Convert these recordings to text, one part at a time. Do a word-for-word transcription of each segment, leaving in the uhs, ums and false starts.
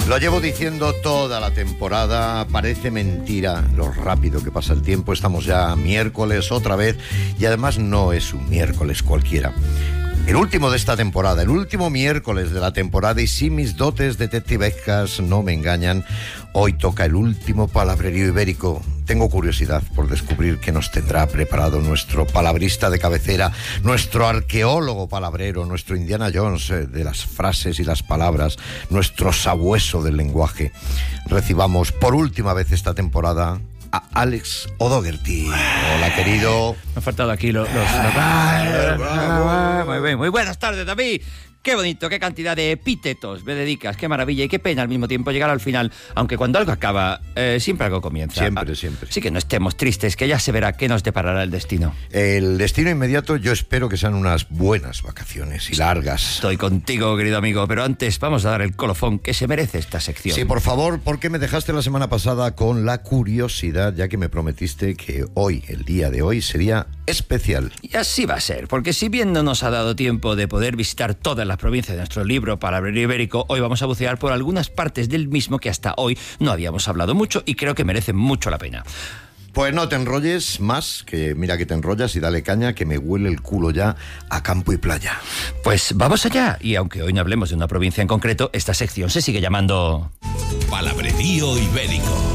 Lo llevo diciendo toda la temporada, parece mentira lo rápido que pasa el tiempo. Estamos ya miércoles otra vez y además no es un miércoles cualquiera. El último de esta temporada, el último miércoles de la temporada, y si mis dotes detectivescas no me engañan, hoy toca el último palabrerío ibérico. Tengo curiosidad por descubrir qué nos tendrá preparado nuestro palabrista de cabecera, nuestro arqueólogo palabrero, nuestro Indiana Jones eh, de las frases y las palabras, nuestro sabueso del lenguaje. Recibamos por última vez esta temporada a Alex O'Doherty. Hola, querido. Me han faltado aquí los... los, Ay, los... Muy bien, muy buenas tardes, David. Qué bonito, qué cantidad de epítetos me dedicas, qué maravilla y qué pena al mismo tiempo llegar al final, aunque cuando algo acaba, eh, siempre algo comienza. Siempre, siempre. Sí, que no estemos tristes, que ya se verá qué nos deparará el destino. El destino inmediato yo espero que sean unas buenas vacaciones y largas. Estoy contigo, querido amigo, pero antes vamos a dar el colofón que se merece esta sección. Sí, por favor, porque me dejaste la semana pasada con la curiosidad, ya que me prometiste que hoy, el día de hoy, sería especial. Y así va a ser, porque si bien no nos ha dado tiempo de poder visitar todas las provincias de nuestro libro Palabrerío Ibérico, hoy vamos a bucear por algunas partes del mismo que hasta hoy no habíamos hablado mucho y creo que merecen mucho la pena. Pues no te enrolles más, que mira que te enrollas y dale caña, que me huele el culo ya a campo y playa. Pues vamos allá, y aunque hoy no hablemos de una provincia en concreto, esta sección se sigue llamando... Palabrerío Ibérico.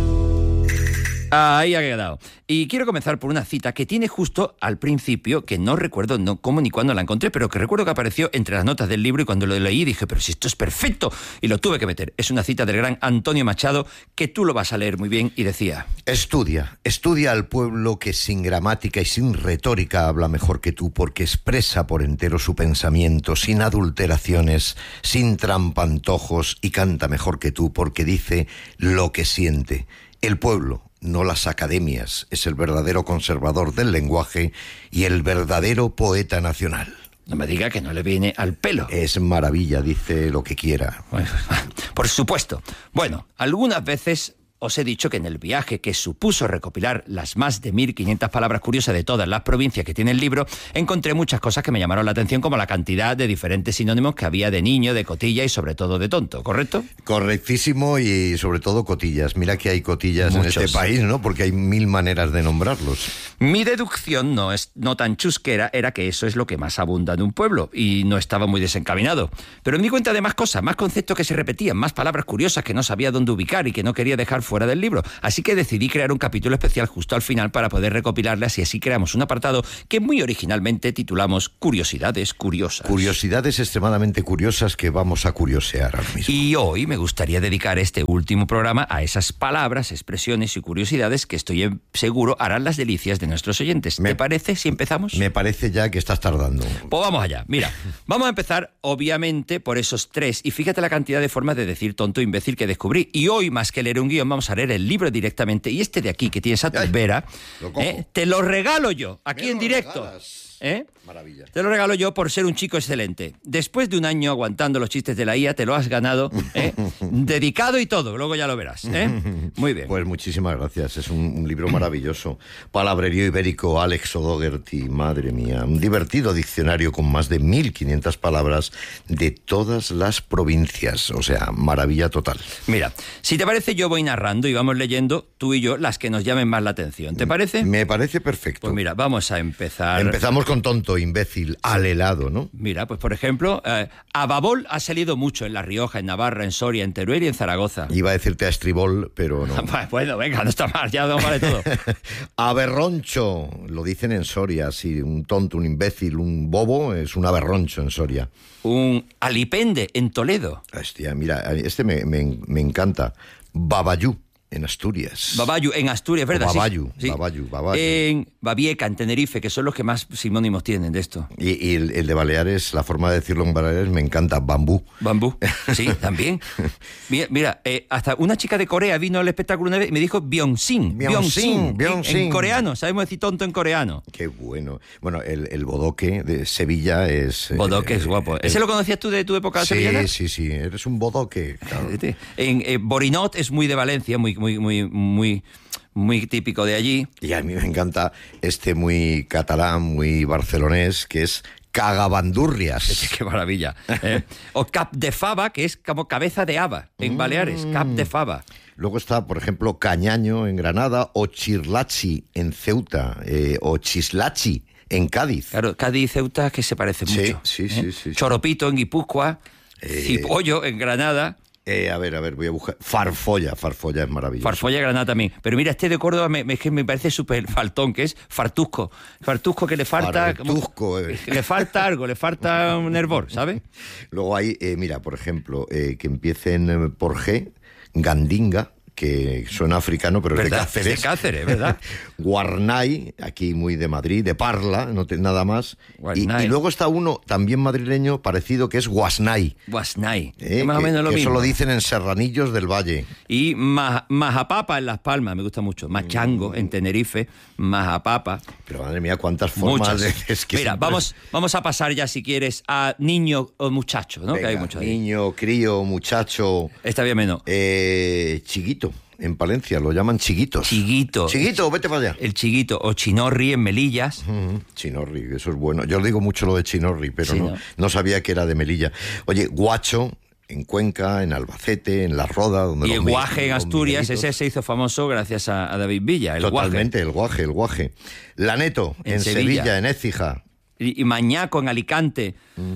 Ahí ha quedado. Y quiero comenzar por una cita que tiene justo al principio, que no recuerdo no cómo ni cuándo la encontré, pero que recuerdo que apareció entre las notas del libro, y cuando lo leí dije, pero si esto es perfecto, y lo tuve que meter. Es una cita del gran Antonio Machado, que tú lo vas a leer muy bien, y decía: Estudia, estudia al pueblo que sin gramática y sin retórica habla mejor que tú, porque expresa por entero su pensamiento, sin adulteraciones, sin trampantojos, y canta mejor que tú, porque dice lo que siente. El pueblo, no las academias, es el verdadero conservador del lenguaje y el verdadero poeta nacional. No me diga que no le viene al pelo. Es maravilla, dice lo que quiera. Bueno, por supuesto. Bueno, algunas veces os he dicho que en el viaje que supuso recopilar las más de mil quinientas palabras curiosas de todas las provincias que tiene el libro, encontré muchas cosas que me llamaron la atención, como la cantidad de diferentes sinónimos que había de niño, de cotilla y sobre todo de tonto, ¿correcto? Correctísimo, y sobre todo cotillas. Mira que hay cotillas Muchos. en este país, ¿no? Porque hay mil maneras de nombrarlos. Mi deducción, no es no tan chusquera, era que eso es lo que más abunda en un pueblo, y no estaba muy desencaminado. Pero me di cuenta de más cosas, más conceptos que se repetían, más palabras curiosas que no sabía dónde ubicar y que no quería dejar fuera del libro. Así que decidí crear un capítulo especial justo al final para poder recopilarlas, y así creamos un apartado que muy originalmente titulamos Curiosidades Curiosas. Curiosidades extremadamente curiosas que vamos a curiosear ahora mismo. Y hoy me gustaría dedicar este último programa a esas palabras, expresiones y curiosidades que estoy seguro harán las delicias de nuestros oyentes. Me, ¿Te parece si empezamos? Me parece ya que estás tardando. Pues vamos allá. Mira, vamos a empezar obviamente por esos tres, y fíjate la cantidad de formas de decir tonto e imbécil que descubrí. Y hoy, más que leer un guión, vamos a leer el libro directamente, y este de aquí que tienes a tu vera, eh, te lo regalo yo, aquí en directo. ¿Eh? Maravilla. Te lo regalo yo por ser un chico excelente. Después de un año aguantando los chistes de la I A, te lo has ganado, ¿eh? Dedicado y todo, luego ya lo verás, ¿eh? Muy bien. Pues muchísimas gracias, es un, un libro maravilloso. Palabrerío Ibérico, Alex O'Doherty, madre mía. Un divertido diccionario con más de mil quinientas palabras de todas las provincias, o sea, maravilla total. Mira, si te parece, yo voy narrando y vamos leyendo, tú y yo, las que nos llamen más la atención. ¿Te parece? Me parece perfecto. Pues mira, vamos a empezar. Empezamos con tonto, imbécil, alelado, ¿no? Mira, pues por ejemplo, eh, ababol ha salido mucho en La Rioja, en Navarra, en Soria, en Teruel y en Zaragoza. Iba a decirte a estribol, pero no. Bueno, venga, no está mal, ya no vale todo. Aberroncho, lo dicen en Soria, sí, un tonto, un imbécil, un bobo es un aberroncho en Soria. Un alipende en Toledo. Hostia, mira, este me, me, me encanta. Babayú. En Asturias. Babayu, en Asturias, ¿verdad? O Babayu, sí, sí. Babayu, Babayu. En Babieca, en Tenerife, que son los que más sinónimos tienen de esto. Y, y el, el de Baleares, la forma de decirlo en Baleares me encanta, bambú. Bambú, sí, también. Mira, mira eh, hasta una chica de Corea vino al espectáculo una vez y me dijo Byeonsin. Byeonsin, Byeonsin. En, en coreano, sabemos decir tonto en coreano. Qué bueno. Bueno, el, el bodoque de Sevilla es... Bodoque eh, es guapo. ¿Ese ¿Ese lo conocías tú de tu época sí, sevillana? Sí, sí, sí, eres un bodoque. Claro. En eh, Borinot es muy de Valencia, muy, muy, muy, muy Muy, muy típico de allí. Y a mí me encanta este muy catalán, muy barcelonés, que es cagabandurrias. Qué maravilla. ¿eh? O cap de fava, que es como cabeza de haba en Baleares, cap de fava. Luego está, por ejemplo, cañaño en Granada, o chirlachi en Ceuta, eh, o chislachi en Cádiz. Claro, Cádiz y Ceuta que se parecen Sí, mucho. sí, ¿eh? sí, sí, sí. Choropito en Guipúzcoa, Eh, Cipollo en Granada. Eh, a ver, a ver, voy a buscar. Farfolla, Farfolla es maravilloso. Farfolla Granada también. Pero mira, este de Córdoba me, me, me parece súper faltón, que es fartusco. Fartusco que le falta... Fartusco, eh. Que le falta algo, le falta un hervor, ¿sabes? Luego hay, eh, mira, por ejemplo, eh, que empiecen eh, por G, Gandinga, que suena africano, pero es de ¿Verdad? Cáceres. Es de Cáceres, ¿verdad? Guarnay, aquí muy de Madrid, de Parla, no tiene nada más. Y, Guarnay. y luego está uno también madrileño parecido que es Guasnay. Guasnay. Eh, Es más que, o menos lo que mismo. eso lo dicen en Serranillos del Valle. Y Maja- Majapapa en Las Palmas, me gusta mucho. Machango en Tenerife, Majapapa. Pero madre mía, cuántas formas Muchas. de... es que Mira, siempre- vamos, vamos a pasar ya, si quieres, a niño o muchacho, ¿no? Venga, que hay mucho ahí. niño, crío, muchacho, Está bien menos. eh, chiquito. En Palencia lo llaman chiguitos. Chiguito. Chiguito, vete para allá. El chiguito o chinorri en Melillas. Mm, Chinorri, eso es bueno. Yo digo mucho lo de Chinorri, pero Sí, no, ¿no? no sabía que era de Melilla. Oye, Guacho, en Cuenca, en Albacete, en La Roda, donde Y los el mi- guaje en los Asturias, miguelitos. ese se hizo famoso gracias a, a David Villa. El Totalmente, el guaje, el guaje. Laneto, en, En Sevilla. Sevilla. en Écija. guaje. Y, y Mañaco en Alicante.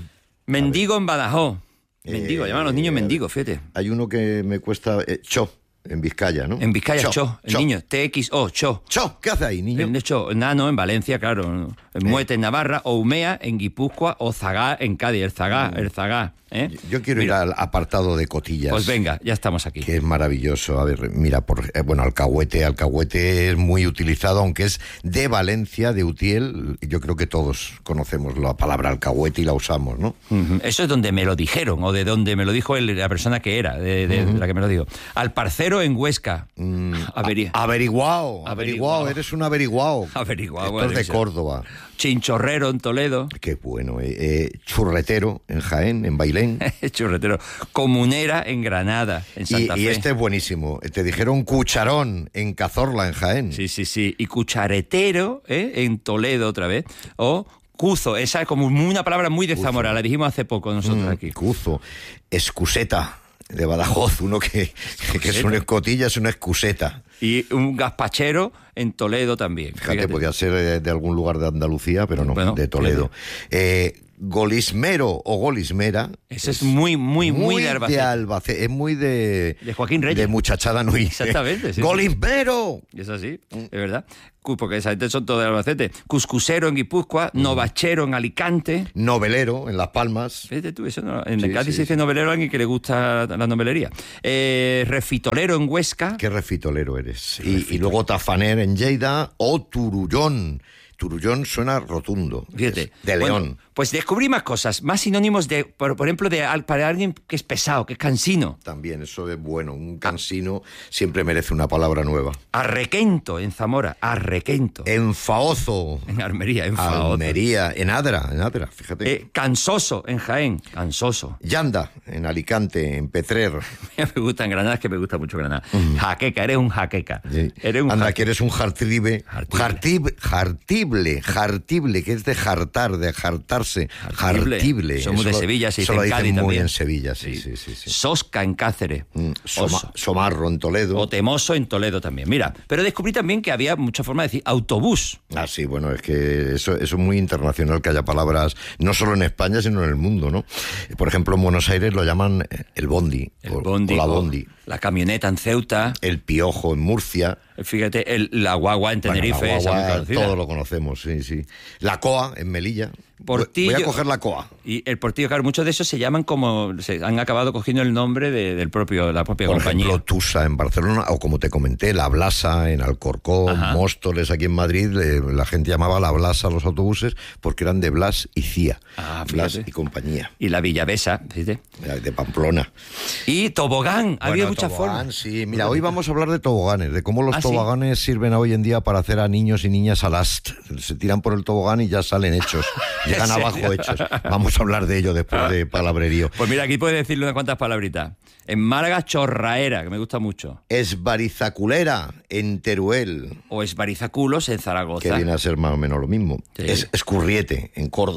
Mendigo en Badajoz. Mendigo, Eh, llaman a los niños a ver. mendigos, fíjate. Hay uno que me cuesta... eh, Cho, en Vizcaya, ¿no? En Vizcaya, Cho. El niño, T X O, Cho. Cho, ¿qué hace ahí, niño? En hecho, Nano en Valencia, claro. En Muete en Navarra, o Umea en Guipúzcoa, o Zagá en Cádiz. El Zagá, el Zagá. ¿eh? Yo quiero Mira, ir al apartado de cotillas. Pues venga, ya estamos aquí. Que es maravilloso. A ver, mira, por, eh, bueno, alcahuete, alcahuete es muy utilizado, aunque es de Valencia, de Utiel. Yo creo que todos conocemos la palabra alcahuete y la usamos, ¿no? Ujú. Eso es donde me lo dijeron, o de donde me lo dijo el- la persona que era, de, de- de la que me lo dijo. Al parcero en Huesca. Avería. Averiguado, averiguado, Averiguado. eres un averiguado. Averiguado, Esto es de buenísimo. Córdoba. Chinchorrero en Toledo. Qué bueno. Eh, eh, churretero en Jaén, en Bailén. Churretero. Comunera en Granada, en Y, Santa y Fe. este es buenísimo. Te dijeron cucharón en Cazorla, en Jaén. Sí, sí, sí. Y cucharetero, ¿eh? En Toledo otra vez. O cuzo, esa es como una palabra muy de Zamora, la dijimos hace poco nosotros Mm, aquí. Cuzo. Excuseta de Badajoz, uno que, que es una escotilla, es una excuseta. Y un gazpachero en Toledo también. Fíjate, Fíjate. podía ser eh, de algún lugar de Andalucía, pero no, Bueno, de Toledo. Eh, golismero o golismera. Ese es muy, muy, muy de Albacete. Albacete. Es muy de... De Joaquín Reyes. De muchachada Nui. Exactamente, sí, sí. ¡Golismero! Es así, es verdad. Cu- Porque esa gente son todos de Albacete. Cuscusero en Guipúzcoa, novachero en Alicante. Novelero en Las Palmas. Fíjate tú, eso no, en Sí, Cádiz sí, se dice sí. novelero a alguien que le gusta la novelería. Eh, refitolero en Huesca. Qué refitolero eres. Y, y luego Tafaner en Lleida o Turullón. Turullón suena rotundo. Fíjate. Es de Bueno, León. pues descubrí más cosas, más sinónimos de, por, por ejemplo, de al- para alguien que es pesado, que es cansino. También, eso es bueno. Un cansino siempre merece una palabra nueva. Arrequento en Zamora, arrequento. Enfaozo. En Armería, en Faozo. Almería, en Adra, en Adra, fíjate. Eh, cansoso en Jaén, cansoso. Yanda, en Alicante, en Petrer. Me gusta en Granada, es que me gusta mucho Granada. Jaqueca, eres un jaqueca. Sí. Eres un Anda, jaque- que eres un jartribe. Jartible. Jartib, jartible, jartible, que es de jartar, de jartarse. Jartible. Jartible. Somos de Eso lo- Sevilla, se eso dice lo en dicen Cádiz muy también. en Sevilla, sí, sí, sí. sí. Sosca en Cáceres. Mm, Soma- Oso. Somarro en Toledo. O Temoso en Toledo también. Mira, pero descubrí también que había mucha forma de decir autobús. Ah, sí, bueno, es que eso, eso es muy internacional, que haya palabras no solo en España, sino en el mundo, ¿no? Por ejemplo, en Buenos Aires lo llaman eh, el bondi, El o, bondi. o la o bondi. La camioneta en Ceuta. El piojo en Murcia. Fíjate, el, la guagua en Tenerife. Bueno, la esa muy guagua, conocida. todo lo conocemos, sí, sí. La coa en Melilla. Portillo. Voy a coger la coa. Y el Portillo, claro, muchos de esos se llaman como, se han acabado cogiendo el nombre de, del propio, la propia Por compañía. ejemplo, Tusa en Barcelona, o como te comenté, La Blasa en Alcorcón, Ajá. Móstoles aquí en Madrid, eh, la gente llamaba La Blasa a los autobuses porque eran de Blas y Cía. Ah, Blas fíjate. y compañía, Y la Villavesa, fíjate. de Pamplona. Y tobogán, había Bueno, muchas tobogán, formas. Sí, mira, hoy vamos a hablar de toboganes, de cómo los ¿Ah, sí? toboganes sirven hoy en día para hacer a niños y niñas alast. Se tiran por el tobogán y ya salen hechos, llegan ¿En abajo serio? hechos. Vamos a hablar de ello después de palabrerío. Pues mira, aquí puedes decirle unas cuantas palabritas. En Málaga, chorraera, que me gusta mucho. Esbarizaculera en Teruel, O esbarizaculos en que Zaragoza. viene a ser más o menos lo mismo. Sí. Es escurriete en Córdoba.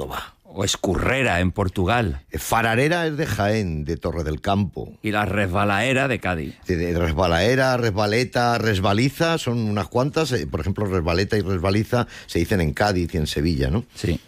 O escurrera en Portugal. Fararera es de Jaén, de Torre del Campo. Y la resbalaera de Cádiz. De, de resbalaera, resbaleta, resbaliza, son unas cuantas. Eh, por ejemplo, resbaleta y resbaliza se dicen en Cádiz y en Sevilla, ¿no? Sí.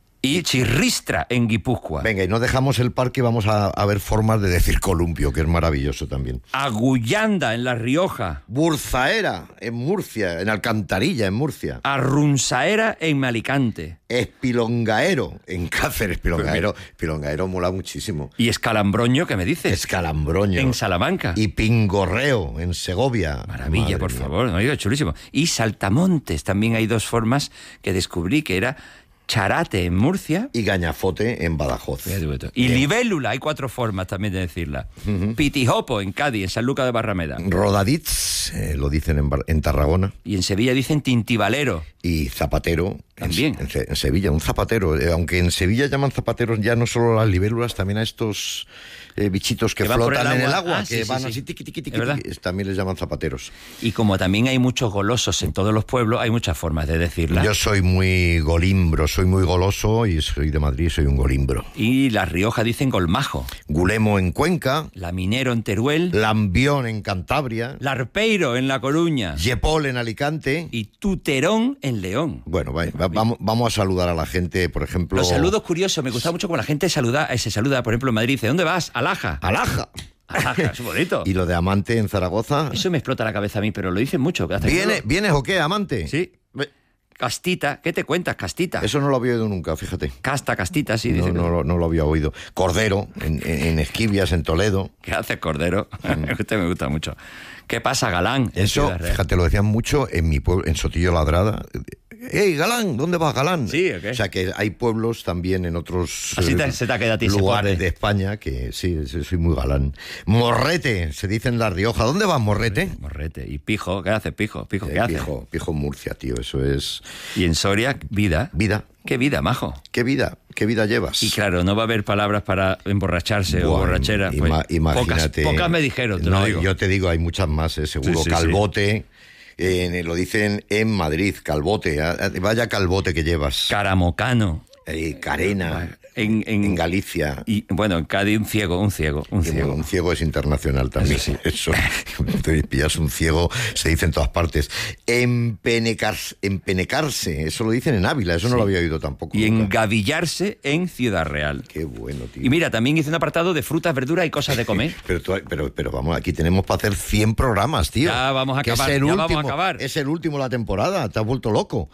Y chirristra en Guipúzcoa. Venga, y no dejamos el parque, vamos a, a ver formas de decir columpio, que es maravilloso también. Agullanda en La Rioja. Burzaera en Murcia, en Alcantarilla en Murcia. Arrunzaera en Alicante. Espilongaero en Cáceres. Espilongaero, Espilongaero mola muchísimo. Y Escalambroño, ¿qué me dices? Escalambroño. En Salamanca. Y Pingorreo en Segovia. Maravilla, Madre por mía. favor. No digo, chulísimo. Y Saltamontes. También hay dos formas que descubrí, que era Charate en Murcia. Y Gañafote en Badajoz. Y libélula, hay cuatro formas también de decirla. Uh-huh. Pitijopo en Cádiz, en San Lucas de Barrameda. Rodadits, eh, lo dicen en, Bar- en Tarragona. Y en Sevilla dicen tintivalero. Y zapatero. También. En, en, en Sevilla, un zapatero. Eh, aunque en Sevilla llaman zapateros ya no solo a las libélulas, también a estos eh, bichitos que, que flotan el en el agua, ah, que sí, van sí, así, sí. tiqui, tiqui, tiqui, tiqui, también les llaman zapateros. Y como también hay muchos golosos en todos los pueblos, hay muchas formas de decirla. Yo soy muy golimbro, soy muy goloso y soy de Madrid, soy un golimbro. Y La Rioja dicen golmajo. Gulemo en Cuenca. Laminero en Teruel. Lambión en Cantabria. Larpeiro en La Coruña. Yepol en Alicante. Y Tuterón en León. Bueno, va, va, vamos, vamos a saludar a la gente, por ejemplo... Los saludos curiosos, me gusta mucho como la gente saluda, se saluda, por ejemplo, en Madrid, dice, ¿dónde vas? Alaja. Alaja. Alaja, es bonito. ¿Y lo de amante en Zaragoza? Eso me explota la cabeza a mí, pero lo dicen mucho. ¿Viene, ¿Vienes o qué, amante? Sí. Castita, ¿qué te cuentas, Castita? Eso no lo había oído nunca, fíjate. Casta, Castita, sí. No, dice no, no, no lo había oído. Cordero, en, en, en Esquivias, en Toledo. ¿Qué hace Cordero? Mm. Usted me gusta mucho. ¿Qué pasa, Galán? Eso, fíjate, lo decían mucho en mi pueblo, en Sotillo Ladrada. ¡Ey, Galán! ¿Dónde vas, Galán? Sí, ¿o qué? O sea, que hay pueblos también en otros Así te, se te ha quedado a ti lugares de España que sí, sí, soy muy galán. Morrete, se dice en La Rioja. ¿Dónde vas, Morrete? Morrete. ¿Y Pijo? ¿Qué hace Pijo? ¿Pijo qué eh, hace? Pijo, Pijo Murcia, tío, eso es... Y en Soria, vida. Vida. ¿Qué vida, majo? ¿Qué vida? ¿Qué vida llevas? Y claro, no va a haber palabras para emborracharse bueno, o borrachera. Pues, ima- imagínate. Pocas, pocas me dijeron, te no, lo digo. Yo te digo, hay muchas más, eh, seguro. Sí, sí, Calvote, sí. Eh, lo dicen en Madrid, Calvote. Eh, vaya calvote que llevas. Caramocano. Eh, Carena. En, en, en Galicia. Y bueno, en Cádiz un ciego, un ciego, un ciego. Bueno, un ciego es internacional también. Eso, sí. Eso. Te pillas un ciego, se dice en todas partes. Empenecarse, empenecarse, eso lo dicen en Ávila, eso sí. No lo había oído tampoco. Y nunca. engavillarse en Ciudad Real. Qué bueno, tío. Y mira, también hice un apartado de frutas, verduras y cosas de comer. pero, tú, pero, pero vamos, aquí tenemos para hacer cien programas, tío. Ya vamos a acabar, es el ya último, vamos a acabar. Es el último de la temporada, te has vuelto loco.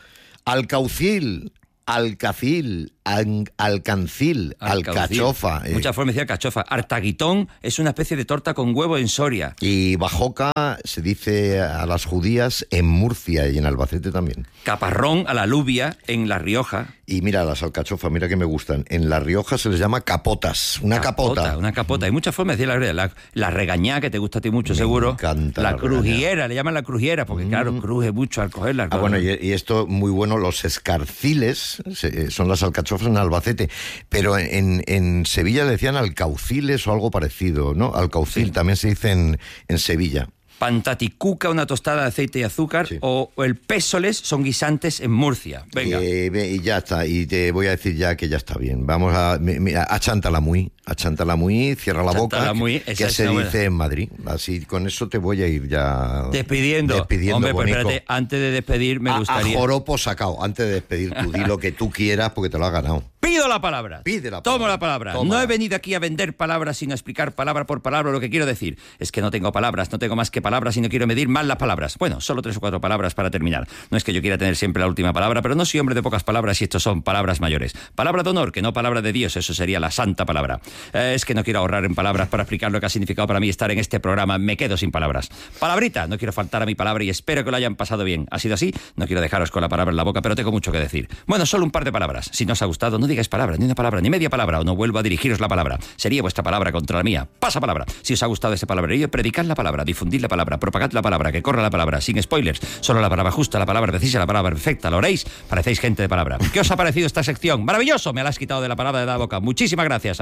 Alcaucil, alcacil, al, alcancil, alcachofa. Eh. Muchas formas de decir alcachofa. Artaguitón es una especie de torta con huevo en Soria. Y bajoca se dice a las judías en Murcia y en Albacete también. Caparrón a la alubia en La Rioja. Y mira, las alcachofas, mira que me gustan. En La Rioja se les llama capotas, una capota. capota. Una capota. Hay muchas formas de decir la verdad. La, la regañá, que te gusta a ti mucho, me seguro. Encanta la, la crujiera, regañá. Le llaman la crujiera, porque mm. claro, cruje mucho al cogerla. Ah, bueno, y, y esto muy bueno, los escarciles se, son las alcachofas en Albacete, pero en, en Sevilla le decían alcauciles o algo parecido, ¿no? Alcaucil sí. También se dice en, en Sevilla. Pantaticuca, una tostada de aceite y azúcar, sí. o, o el pésoles son guisantes en Murcia. Venga. Eh, y ya está, y te voy a decir ya que ya está bien. Vamos a... Mira, achántala muy, achántala muy, cierra la achántala boca, muy, que, que se dice en Madrid. Así, con eso te voy a ir ya... Despidiendo. Despidiendo, Hombre, pues bonico. espérate, antes de despedir me a, gustaría... A joropo sacao, antes de despedir, tú di lo que tú quieras porque te lo has ganado. Pido la palabra. Pide la palabra. Tomo la palabra. Tómala. No he venido aquí a vender palabras, sino a explicar palabra por palabra lo que quiero decir. Es que no tengo palabras, no tengo más que palabras y no quiero medir mal las palabras. Bueno, solo tres o cuatro palabras para terminar. No es que yo quiera tener siempre la última palabra, pero no soy hombre de pocas palabras y estos son palabras mayores. Palabra de honor, que no palabra de Dios, eso sería la santa palabra. Eh, es que no quiero ahorrar en palabras para explicar lo que ha significado para mí estar en este programa. Me quedo sin palabras. Palabrita, no quiero faltar a mi palabra y espero que lo hayan pasado bien. Ha sido así, no quiero dejaros con la palabra en la boca, pero tengo mucho que decir. Bueno, solo un par de palabras. Si no os ha gustado, no digáis palabra, ni una palabra, ni media palabra, o no vuelvo a dirigiros la palabra. Sería vuestra palabra contra la mía. Pasa palabra. Si os ha gustado ese palabrerío, predicad la palabra, difundid la palabra, propagad la palabra, que corra la palabra, sin spoilers. Solo la palabra justa, la palabra precisa, la palabra perfecta. ¿Lo oréis? Parecéis gente de palabra. ¿Qué os ha parecido esta sección? ¡Maravilloso! Me la has quitado de la palabra de la boca. Muchísimas gracias. A mí también me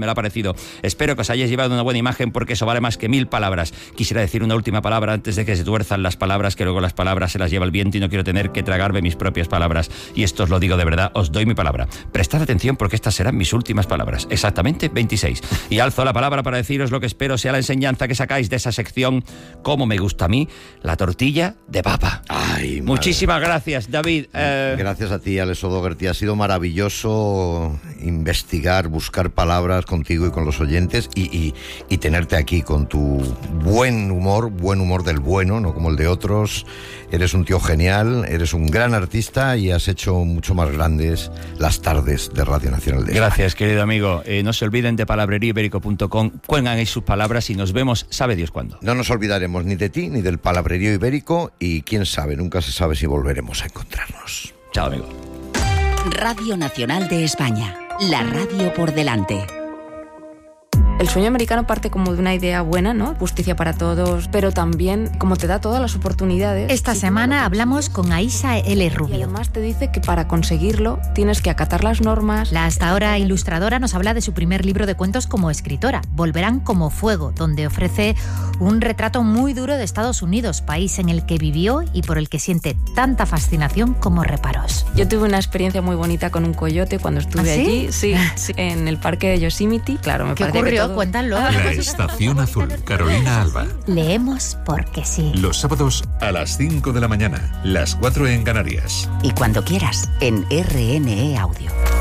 me lo ha parecido. Espero que os hayáis llevado una buena imagen, porque eso vale más que mil palabras. Quisiera decir una última palabra antes de que se tuerzan las palabras, que luego las palabras se las lleva el viento y no quiero tener que tragarme mis propias palabras. Y esto os lo digo de verdad, os doy mi palabra. Prestad atención, porque estas serán mis últimas palabras. Exactamente veintiséis. Y alzo la palabra para deciros lo que espero sea la enseñanza que sacáis de esa sección, como me gusta a mí, la tortilla de papa. Ay, muchísimas gracias, David. Eh... Gracias a ti, Alex O'Doherty. Ha sido maravilloso investigar, buscar palabras contigo y con los oyentes y, y, y tenerte aquí con tu buen humor, buen humor del bueno, no como el de otros. Eres un tío genial, eres un gran artista y has hecho mucho más grandes las tardes de Radio Nacional de España. Gracias, querido amigo. Eh, no se olviden de palabrería ibérico punto com. Cuelgan ahí sus palabras y nos vemos, sabe Dios cuándo. No nos olvidaremos ni de ti ni del Palabrerío Ibérico, y quién sabe, nunca se sabe si volveremos a encontrarnos. Chao, amigo. Radio Nacional de España, la radio por delante. El sueño americano parte como de una idea buena, ¿no? Justicia para todos, pero también como te da todas las oportunidades. Esta semana hablamos con Aisha L. Rubio. Y además te dice que para conseguirlo tienes que acatar las normas. La hasta ahora ilustradora nos habla de su primer libro de cuentos como escritora, Volverán como fuego, donde ofrece un retrato muy duro de Estados Unidos, país en el que vivió y por el que siente tanta fascinación como reparos. Yo tuve una experiencia muy bonita con un coyote cuando estuve ¿Ah, sí? allí, sí, sí, en el parque de Yosemite. Claro, me ¿Qué parece ocurrió? que todo... Cuéntalo. La Estación Azul, Carolina Alba. Leemos porque sí. Los sábados a las cinco de la mañana, las cuatro en Canarias. Y cuando quieras, en R N E Audio.